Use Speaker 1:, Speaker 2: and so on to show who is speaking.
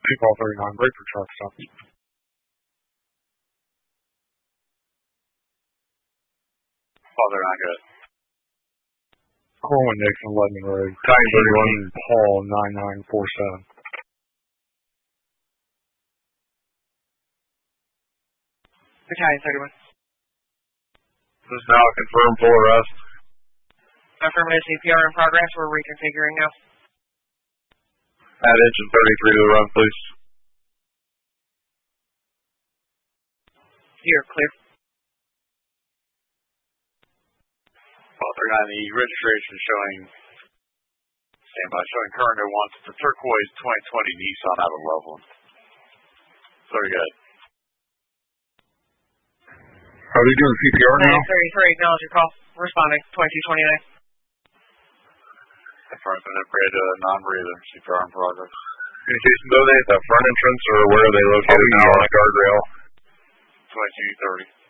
Speaker 1: Call 39, break for truck stop.
Speaker 2: Call 39, good.
Speaker 1: Corwin Nixon, Lebanon Road.
Speaker 3: County 31.
Speaker 1: Paul, 9947.
Speaker 4: Battalion 31.
Speaker 3: This is now confirmed full arrest.
Speaker 4: Affirmative, CPR in progress. We're reconfiguring now.
Speaker 3: Add engine 33 to the run, please.
Speaker 4: You're clear.
Speaker 2: Call 39, the registration showing, standby, showing current at once. It's a turquoise 2020 Nissan out of Loveland. Very good.
Speaker 1: Are they doing CPR now?
Speaker 4: 33, acknowledge your call. Responding, 2229.
Speaker 2: Affirmative, upgrade to non-breather. CPR in progress.
Speaker 3: Communications, are they at the front entrance or where are they located now on the guardrail?
Speaker 2: 2230.